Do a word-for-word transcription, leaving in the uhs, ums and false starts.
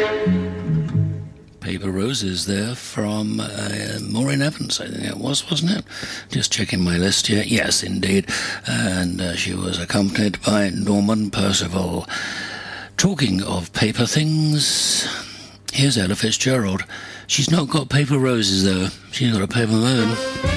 Paper Roses there from uh, Maureen Evans, I think it was, wasn't it? Just checking my list here. Yes, indeed. And uh, she was accompanied by Norman Percival. Talking of paper things, here's Ella Fitzgerald. She's not got paper roses, though. She's got a paper moon.